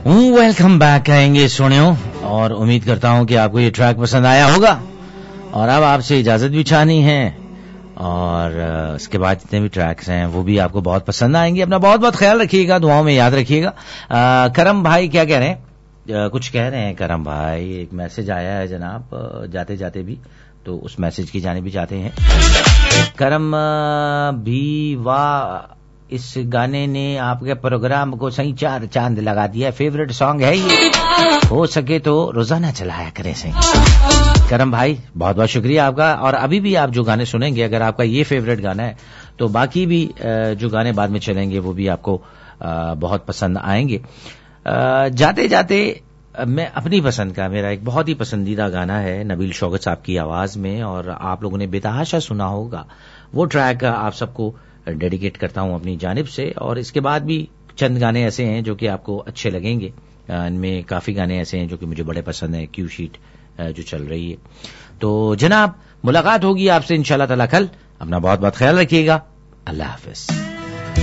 Welcome back कहेंगे सुनियो, और उम्मीद करता हूं कि आपको ये ट्रैक पसंद आया होगा। और अब आपसे इजाजत भी चाहनी है, और इसके बाद जितने भी ट्रैक्स हैं वो भी आपको बहुत पसंद आएंगे। अपना बहुत बहुत ख्याल रखिएगा, दुआओं में याद रखिएगा। करम भाई क्या कह रहे हैं? कुछ कह रहे हैं करम भाई। एक मैसेज आया है जनाब, जाते जाते भी, तो उस मैसेज की जाने भी चाहते हैं। करम भी वाह, इस गाने ने आपके प्रोग्राम को सही चार चांद लगा दिया। फेवरेट सॉन्ग है ये, हो सके तो रोजाना चलाया करें सही। करम भाई बहुत बहुत शुक्रिया आपका। और अभी भी आप जो गाने सुनेंगे, अगर आपका ये फेवरेट गाना है तो बाकी भी जो गाने बाद में चलेंगे वो भी आपको बहुत पसंद आएंगे। जाते जाते मैं अपनी पसंद का, मेरा एक बहुत ही पसंदीदा गाना है नबील शौकत साहब की आवाज में, और आप लोगों ने बेतहाशा सुना होगा। वो ट्रैक आप सबको डेडिकेट करता हूं अपनी जानिब से। और इसके बाद भी चंद गाने ऐसे हैं जो कि आपको अच्छे लगेंगे। इनमें काफी गाने ऐसे हैं जो कि मुझे बड़े पसंद है। क्यू शीट जो चल रही है। तो जनाब मुलाकात होगी आपसे इंशाल्लाह ताला कल। अपना बहुत बहुत ख्याल रखिएगा। अल्लाह हाफिज।